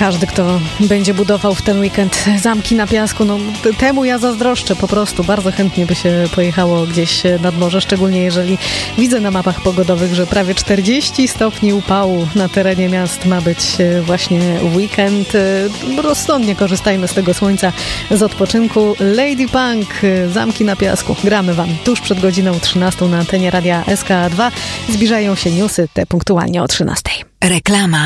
każdy, kto będzie budował w ten weekend zamki na piasku, no temu ja zazdroszczę po prostu. Bardzo chętnie by się pojechało gdzieś nad morze, szczególnie jeżeli widzę na mapach pogodowych, że prawie 40 stopni upału na terenie miast ma być właśnie w weekend. Rozsądnie korzystajmy z tego słońca, z odpoczynku. Lady Punk, zamki na piasku. Gramy wam tuż przed godziną 13 na antenie Radia SK2. Zbliżają się newsy, te punktualnie o 13. Reklama.